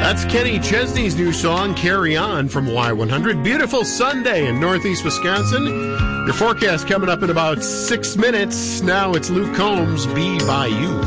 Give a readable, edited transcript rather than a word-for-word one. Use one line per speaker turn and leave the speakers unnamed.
That's Kenny Chesney's new song, Carry On, from Y100. Beautiful Sunday in northeast Wisconsin. Your forecast coming up in about 6 minutes. Now it's Luke Combs, Be By You.